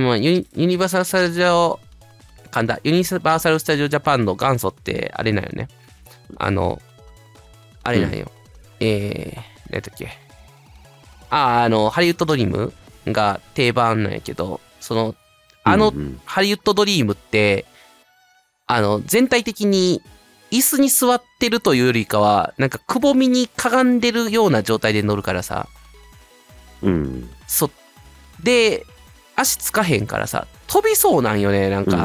まあ、ユニバーサル・スタジオ、ユニバーサル・スタジオ・ジャパンの元祖って、あれなんよね。あれなんよ。何やったっけ。ハリウッド・ドリームが定番なんやけど、ハリウッド・ドリームって、全体的に椅子に座ってるというよりかは、なんかくぼみにかがんでるような状態で乗るからさ。 うん。 で、足つかへんからさ、飛びそうなんよね、なんか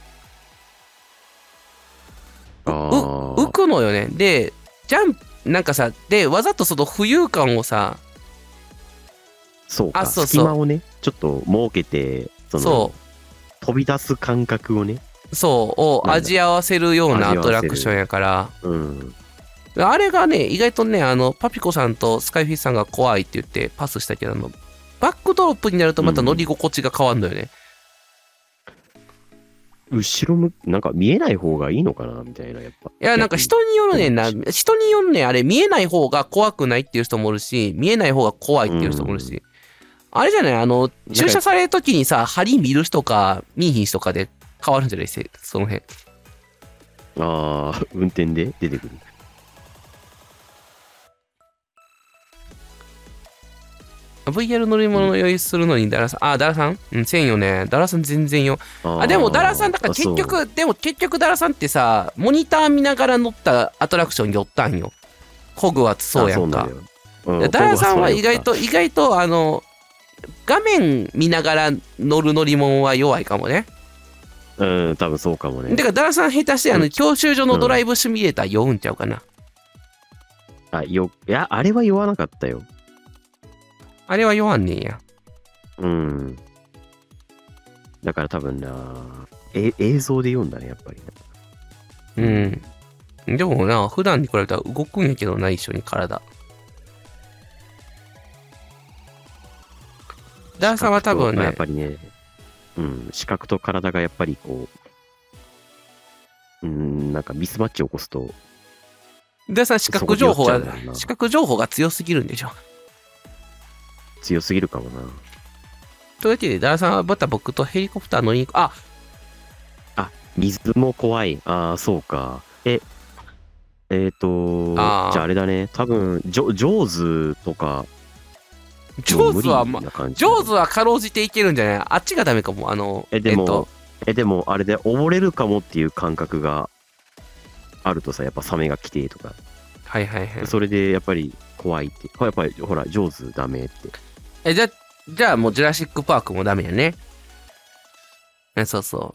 浮くのよね。で、ジャンプ、なんかさ、で、わざとその浮遊感をさ、 そうか、隙間をね、ちょっと設けて、飛び出す感覚をね、 を味合わせるようなアトラクションやから、あれがね、意外とね、パピコさんとスカイフィッシュさんが怖いって言ってパスしたけど、バックドロップになるとまた乗り心地が変わるのよね。 後ろなんか見えない方がいいのかなみたいな、やっぱ。 いや、なんか人によるねんな。人によるねん。あれ、見えない方が怖くないっていう人もおるし、見えない方が怖いっていう人もおるし。あれじゃない駐車されるときにさ、針見る人か、見いひん人かで変わるんじゃないその辺。 運転で出てくる。 VR 乗り物の用意するのにダラさんせんよね。ダラさん全然よ。でもダラさん、だから結局ダラさんってさ、モニター見ながら乗ったアトラクション寄ったんよ。ホグワーツそうやんか。ダラさんは意外と、画面見ながら乗る乗り物は弱いかもね。 多分そうかもね。 だからダラさん下手して教習所のドライブシミュレーター酔うんちゃうかな。 いや、あれは酔わなかったよ。 あれは酔わんねんや。 だから多分な、映像で読んだね、やっぱりな。でもな、普段に比べたら動くんやけどな、一緒に体。ダーさんは多分ね、 やっぱりね、視覚と体がやっぱりこう、なんかミスマッチを起こすと。 ダーさん、視覚情報が強すぎるんでしょ。 強すぎるかもな。 というわけで、ダーさんはまた僕とヘリコプター乗りに行く。 水も怖い。そうか。じゃああれだね。多分、ジョーズとか。 ジョーズはかろうじていけるんじゃない？あっちがダメかも。 でも、あれで溺れるかもっていう感覚があるとさ、やっぱサメが来てとか。 はいはいはい。 それでやっぱり怖いって。やっぱりほら、ジョーズダメって。 じゃあもうジュラシックパークもダメやね。そうそう。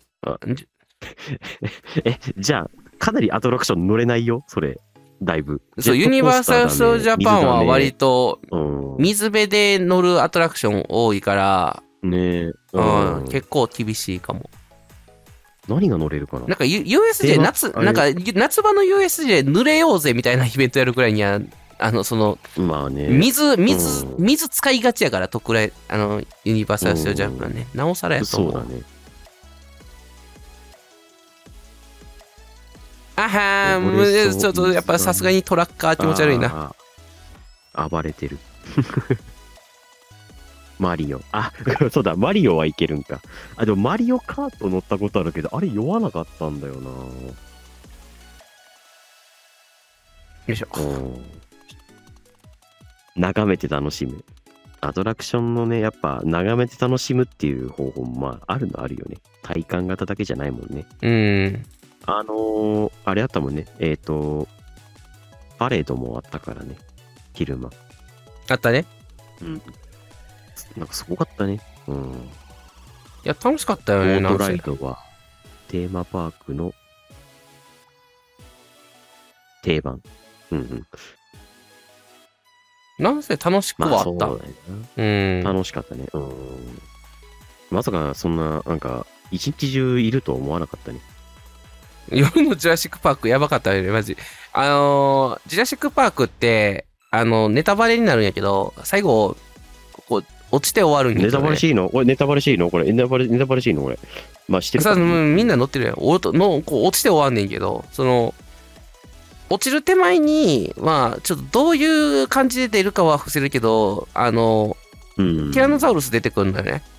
じゃあ、かなりアトラクション乗れないよ、それ。だいぶ。 そう、ユニバーサル・スタジオ・ジャパンは割と水辺で乗るアトラクション多いから、結構厳しいかも。 何が乗れるかな。 なんか USJ なんか夏場の USJ 濡れようぜみたいなイベントやるぐらいには、 まあね、 水使いがちやから、特例、ユニバーサル・スタジオ・ジャパンね、なおさらやと思う。 そうだね。 ちょっとやっぱさすがにトラッカー気持ち悪いな。 暴れてる。マリオ。そうだ、マリオはいけるんか。でもマリオカート乗ったことあるけど、あれ酔わなかったんだよな。よいしょ。 眺めて楽しむ。アトラクションのね、やっぱ眺めて楽しむっていう方法もあるのあるよね。体感型だけじゃないもんね。あれあったもんね。パレードもあったからね。昼間。 あったね。 なんかすごかったね。いや、楽しかったよね。 ボートライドはテーマパークの定番。 なんせ楽しくはあった。 楽しかったね。まさかそんな、なんか、一日中いるとは思わなかったね。 夜のジュラシックパークやばかったよね、マジ。ジュラシックパークって、ネタバレになるんやけど、最後、こう、落ちて終わるんやけど、ね。 ネタバレしいのこれ、ネタバレしいのこれ、ネタバレしいのこれ。まあ、してるか。 みんな乗ってるやん。こう落ちて終わんねんけど、落ちる手前に、まあ、ちょっとどういう感じで出るかは伏せるけど、ティラノザウルス出てくるんだよね。